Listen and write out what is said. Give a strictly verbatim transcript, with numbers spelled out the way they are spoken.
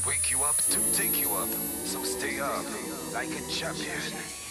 wake you up to take you up. So stay up like a champion.